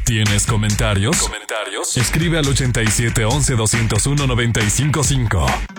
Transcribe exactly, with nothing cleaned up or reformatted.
¿Tienes comentarios? ¿Comentarios? Escribe al ochenta y siete once doscientos uno noventa y cinco cinco.